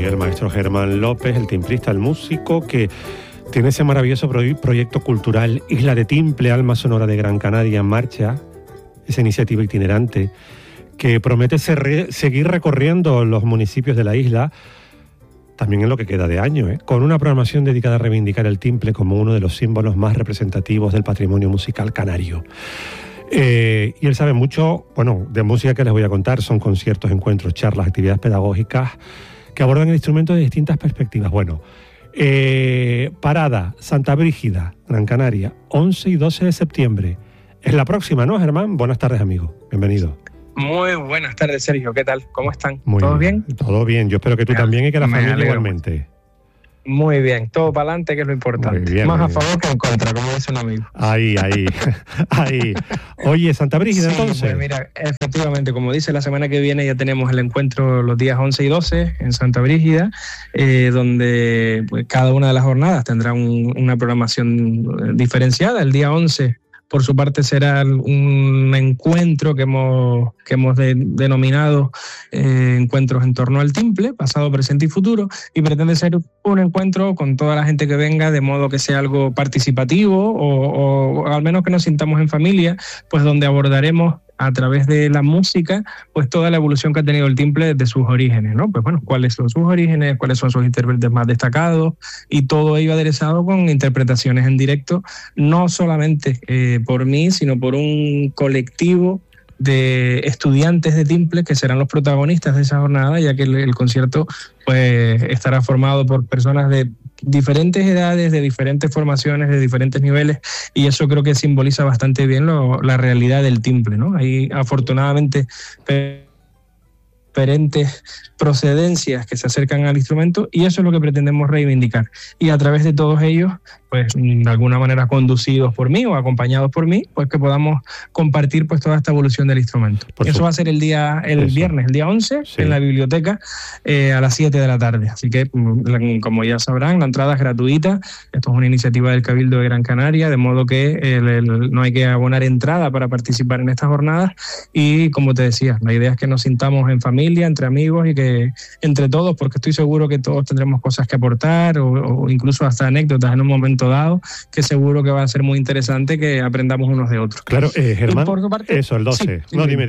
el maestro Germán López, el timplista, el músico, que tiene ese maravilloso proyecto cultural Isla de Timple, Alma Sonora de Gran Canaria en marcha, esa iniciativa itinerante que promete seguir recorriendo los municipios de la isla, también en lo que queda de año, con una programación dedicada a reivindicar el timple como uno de los símbolos más representativos del patrimonio musical canario. Y él sabe mucho, de música que les voy a contar. Son conciertos, encuentros, charlas, actividades pedagógicas que abordan el instrumento de distintas perspectivas. Parada, Santa Brígida, Gran Canaria, 11 y 12 de septiembre. Es la próxima, ¿no, Germán? Buenas tardes, amigo. Bienvenido. Muy buenas tardes, Sergio. ¿Qué tal? ¿Cómo están? ¿Todo bien? Todo bien. Yo espero que tú también y que la familia igualmente. Muy bien, todo para adelante, que es lo importante. Bien, más a favor que en contra, como dice un amigo. Ahí. Oye, Santa Brígida, sí, entonces. Pues mira, efectivamente, como dice, la semana que viene ya tenemos el encuentro los días 11 y 12 en Santa Brígida, donde pues, cada una de las jornadas tendrá una programación diferenciada. El día 11, por su parte, será un encuentro que hemos denominado encuentros en torno al timple, pasado, presente y futuro, y pretende ser un encuentro con toda la gente que venga, de modo que sea algo participativo o al menos que nos sintamos en familia, pues donde abordaremos a través de la música, pues toda la evolución que ha tenido el timple desde sus orígenes, ¿no? Pues bueno, cuáles son sus orígenes, cuáles son sus intérpretes más destacados, y todo ello aderezado con interpretaciones en directo, no solamente por mí, sino por un colectivo de estudiantes de timple que serán los protagonistas de esa jornada, ya que el concierto pues estará formado por personas de diferentes edades, de diferentes formaciones, de diferentes niveles, y eso creo que simboliza bastante bien la realidad del timple, ¿no? Hay afortunadamente diferentes procedencias que se acercan al instrumento, y eso es lo que pretendemos reivindicar. Y a través de todos ellos, pues de alguna manera conducidos por mí o acompañados por mí, pues que podamos compartir pues toda esta evolución del instrumento. Eso va a ser el viernes, el día 11, sí, en la biblioteca, a las 7 de la tarde. Así que, como ya sabrán, la entrada es gratuita. Esto es una iniciativa del Cabildo de Gran Canaria, de modo que no hay que abonar entrada para participar en estas jornadas. Y como te decía, la idea es que nos sintamos en familia, entre amigos, y que entre todos, porque estoy seguro que todos tendremos cosas que aportar o incluso hasta anécdotas en un momento dado, que seguro que va a ser muy interesante que aprendamos unos de otros. Claro, Germán, por tu parte, eso, el 12. Sí, no, dime.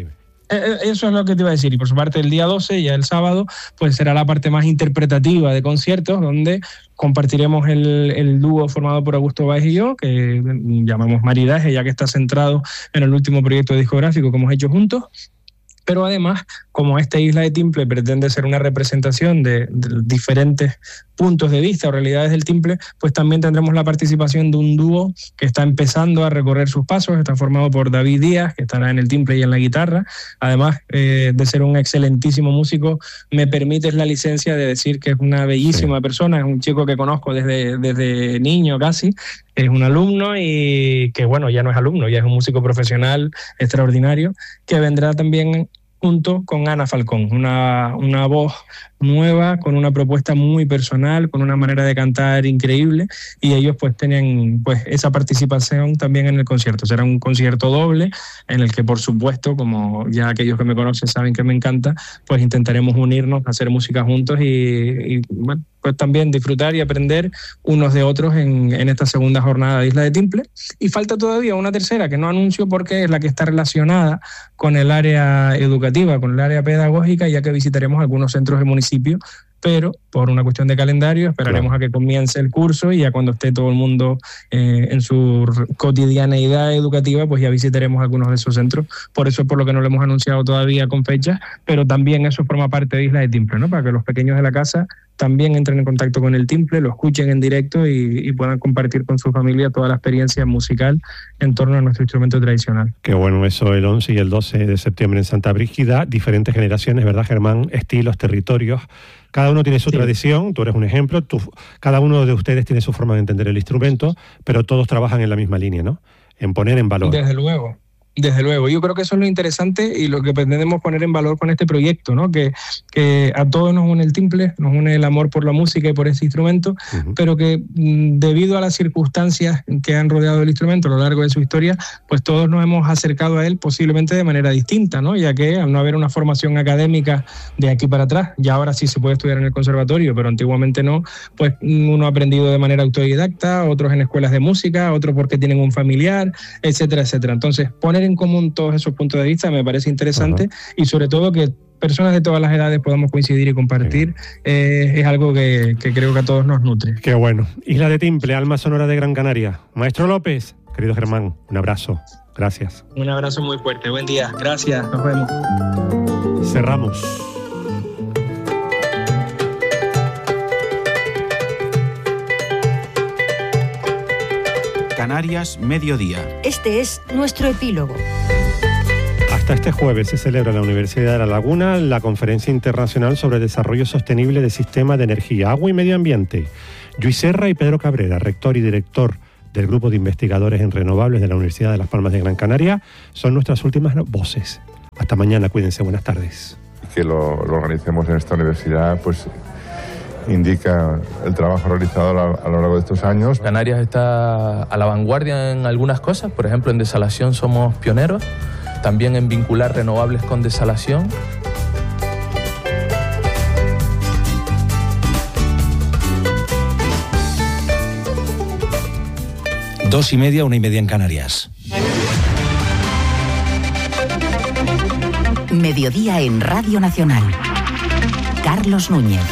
Eso es lo que te iba a decir. Y por su parte, el día 12, ya el sábado, pues será la parte más interpretativa de conciertos, donde compartiremos el dúo formado por Augusto Báez y yo, que llamamos Maridaje, ya que está centrado en el último proyecto discográfico que hemos hecho juntos. Pero además, como esta Isla de Timple pretende ser una representación de diferentes puntos de vista o realidades del timple, pues también tendremos la participación de un dúo que está empezando a recorrer sus pasos. Está formado por David Díaz, que estará en el timple y en la guitarra. Además de ser un excelentísimo músico, me permites la licencia de decir que es una bellísima persona. Es un chico que conozco desde niño casi. Es un alumno y que, ya no es alumno, ya es un músico profesional extraordinario, que vendrá también junto con Ana Falcón, una voz nueva, con una propuesta muy personal, con una manera de cantar increíble, y ellos pues tienen esa participación también en el concierto. Será un concierto doble en el que, por supuesto, como ya aquellos que me conocen saben que me encanta, pues intentaremos unirnos, hacer música juntos y pues también disfrutar y aprender unos de otros en esta segunda jornada de Isla de Timple. Y falta todavía una tercera que no anuncio porque es la que está relacionada con el área educativa, con el área pedagógica, ya que visitaremos algunos centros del municipio, pero por una cuestión de calendario esperaremos a que comience el curso, y ya cuando esté todo el mundo en su cotidianeidad educativa, pues ya visitaremos algunos de esos centros. Por eso es por lo que no lo hemos anunciado todavía con fecha, pero también eso forma parte de Isla de Timple, ¿no? Para que los pequeños de la casa también entren en contacto con el timple, lo escuchen en directo y puedan compartir con su familia toda la experiencia musical en torno a nuestro instrumento tradicional. Qué bueno eso, el 11 y el 12 de septiembre en Santa Brígida. Diferentes generaciones, ¿verdad, Germán? Estilos, territorios. Cada uno tiene su tradición, tú eres un ejemplo, cada uno de ustedes tiene su forma de entender el instrumento, pero todos trabajan en la misma línea, ¿no? En poner en valor. Desde luego. Desde luego, yo creo que eso es lo interesante y lo que pretendemos poner en valor con este proyecto, ¿no? Que a todos nos une el timple, nos une el amor por la música y por ese instrumento, pero que debido a las circunstancias que han rodeado el instrumento a lo largo de su historia, pues todos nos hemos acercado a él posiblemente de manera distinta, ¿no? Ya que al no haber una formación académica de aquí para atrás, ya ahora sí se puede estudiar en el conservatorio, pero antiguamente no, pues uno ha aprendido de manera autodidacta, otros en escuelas de música, otros porque tienen un familiar, etcétera, etcétera. Entonces, poner en común todos esos puntos de vista me parece interesante y sobre todo que personas de todas las edades podamos coincidir y compartir, es algo que creo que a todos nos nutre. Qué bueno. Isla de Timple, alma sonora de Gran Canaria. Maestro López, querido Germán, un abrazo. Gracias. Un abrazo muy fuerte. Buen día. Gracias. Nos vemos. Cerramos. Canarias, mediodía. Este es nuestro epílogo. Hasta este jueves se celebra en la Universidad de La Laguna la Conferencia Internacional sobre Desarrollo Sostenible de Sistemas de Energía, Agua y Medio Ambiente. Lluís Serra y Pedro Cabrera, rector y director del Grupo de Investigadores en Renovables de la Universidad de Las Palmas de Gran Canaria, son nuestras últimas voces. Hasta mañana, cuídense, buenas tardes. Que lo organicemos en esta universidad, pues indica el trabajo realizado a lo largo de estos años. Canarias está a la vanguardia en algunas cosas, por ejemplo en desalación somos pioneros, también en vincular renovables con desalación. Dos y media, 1:30 en Canarias. Mediodía en Radio Nacional. Carlos Núñez.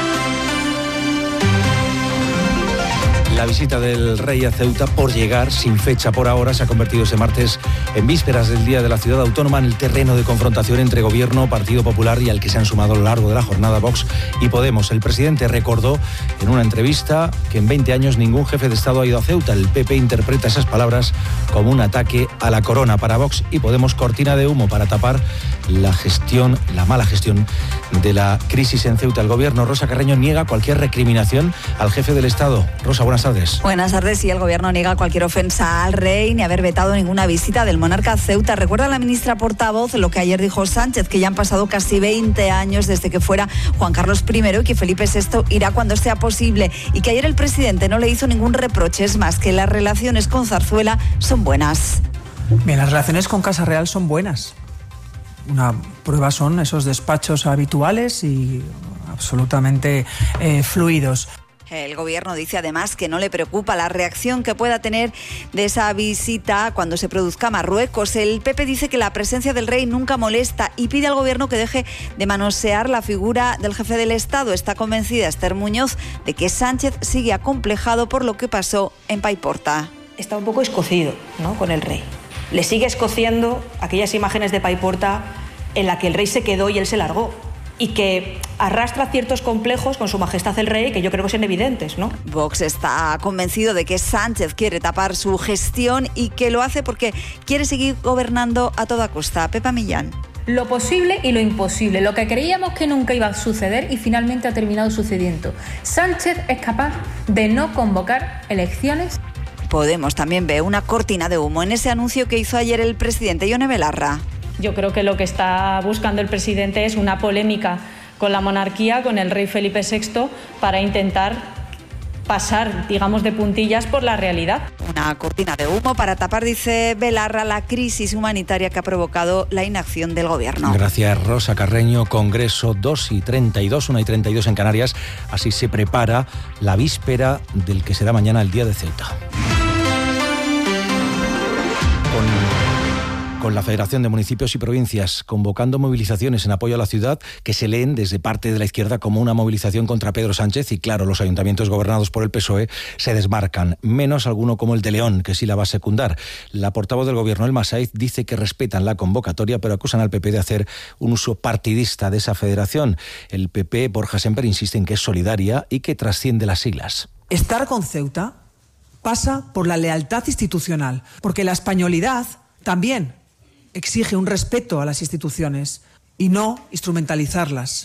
La visita del rey a Ceuta, por llegar, sin fecha por ahora, se ha convertido ese martes en vísperas del Día de la Ciudad Autónoma en el terreno de confrontación entre Gobierno, Partido Popular y al que se han sumado a lo largo de la jornada Vox y Podemos. El presidente recordó en una entrevista que en 20 años ningún jefe de Estado ha ido a Ceuta. El PP interpreta esas palabras como un ataque a la corona. Para Vox y Podemos, cortina de humo para tapar la mala gestión de la crisis en Ceuta. El Gobierno, Rosa Carreño, niega cualquier recriminación al jefe del Estado. Rosa, buenas tardes. Buenas tardes. Sí, el Gobierno niega cualquier ofensa al rey ni haber vetado ninguna visita del monarca a Ceuta. Recuerda la ministra portavoz lo que ayer dijo Sánchez, que ya han pasado casi 20 años desde que fuera Juan Carlos I y que Felipe VI irá cuando sea posible, y que ayer el presidente no le hizo ningún reproche. Es más, que las relaciones con Zarzuela son buenas. Bien, las relaciones con Casa Real son buenas. Una prueba son esos despachos habituales y absolutamente fluidos. El Gobierno dice además que no le preocupa la reacción que pueda tener de esa visita cuando se produzca a Marruecos. El PP dice que la presencia del rey nunca molesta y pide al Gobierno que deje de manosear la figura del jefe del Estado. Está convencida Esther Muñoz de que Sánchez sigue acomplejado por lo que pasó en Paiporta. Está un poco escocido, ¿no?, con el rey. Le sigue escociendo aquellas imágenes de Paiporta en la que el rey se quedó y él se largó, y que arrastra ciertos complejos con su majestad el rey que yo creo que son evidentes, ¿no? Vox está convencido de que Sánchez quiere tapar su gestión y que lo hace porque quiere seguir gobernando a toda costa. Pepa Millán. Lo posible y lo imposible, lo que creíamos que nunca iba a suceder y finalmente ha terminado sucediendo. Sánchez es capaz de no convocar elecciones. Podemos también ve una cortina de humo en ese anuncio que hizo ayer el presidente Ione Belarra. Yo creo que lo que está buscando el presidente es una polémica con la monarquía, con el rey Felipe VI, para intentar pasar, digamos, de puntillas por la realidad. Una cortina de humo para tapar, dice Belarra, la crisis humanitaria que ha provocado la inacción del Gobierno. Gracias, Rosa Carreño. Congreso 2:32, 1:32 en Canarias. Así se prepara la víspera del que será mañana el Día de Ceuta. Con la Federación de Municipios y Provincias convocando movilizaciones en apoyo a la ciudad que se leen desde parte de la izquierda como una movilización contra Pedro Sánchez, y claro, los ayuntamientos gobernados por el PSOE se desmarcan, menos alguno como el de León, que sí la va a secundar. La portavoz del Gobierno, Elma Saiz, dice que respetan la convocatoria, pero acusan al PP de hacer un uso partidista de esa federación. El PP, Borja Semper, insiste en que es solidaria y que trasciende las siglas. Estar con Ceuta pasa por la lealtad institucional, porque la españolidad también exige un respeto a las instituciones y no instrumentalizarlas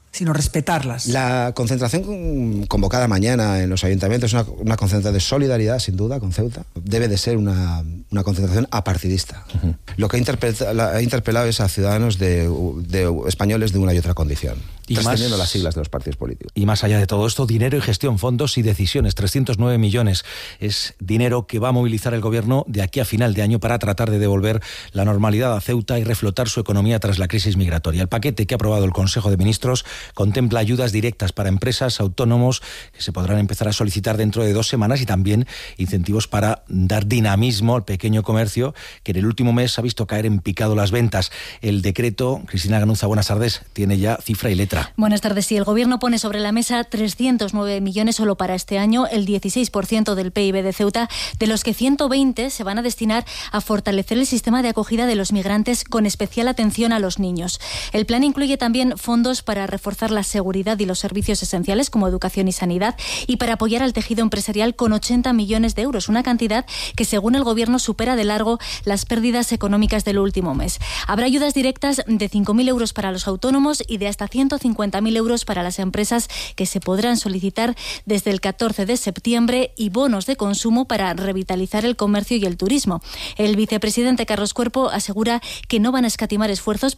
sino respetarlas. La concentración convocada mañana en los ayuntamientos es una concentración de solidaridad, sin duda, con Ceuta. Debe de ser una concentración apartidista. Uh-huh. Lo que ha interpelado es a ciudadanos de españoles de una y otra condición, trascendiendo las siglas de los partidos políticos. Y más allá de todo esto, dinero y gestión, fondos y decisiones. 309 millones es dinero que va a movilizar el Gobierno de aquí a final de año para tratar de devolver la normalidad a Ceuta y reflotar su economía tras la crisis migratoria. El paquete que ha aprobado el Consejo de Ministros contempla ayudas directas para empresas, autónomos, que se podrán empezar a solicitar dentro de 2 semanas, y también incentivos para dar dinamismo al pequeño comercio, que en el último mes ha visto caer en picado las ventas. El decreto, Cristina Ganuza, buenas tardes, tiene ya cifra y letra. Buenas tardes. Sí, el Gobierno pone sobre la mesa 309 millones solo para este año, el 16% del PIB de Ceuta, de los que 120 se van a destinar a fortalecer el sistema de acogida de los migrantes, con especial atención a los niños. El plan incluye también fondos para reforzar la seguridad y los servicios esenciales como educación y sanidad, y para apoyar al tejido empresarial con 80 millones de euros, una cantidad que según el Gobierno supera de largo las pérdidas económicas del último mes. Habrá ayudas directas de 5.000 euros para los autónomos y de hasta 150.000 euros para las empresas, que se podrán solicitar desde el 14 de septiembre, y bonos de consumo para revitalizar el comercio y el turismo. El vicepresidente Carlos Cuerpo asegura que no van a escatimar esfuerzos